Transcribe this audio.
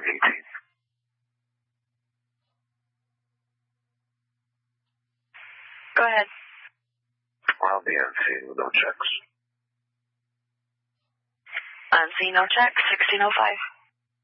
18th. Go ahead. I'll be on scene with no checks. On scene, no checks, 1605.